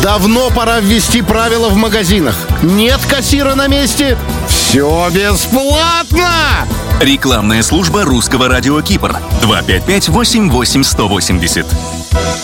Давно пора ввести правила в магазинах. Нет кассира на месте — все бесплатно! Рекламная служба Русского радио Кипр. 255-88-180.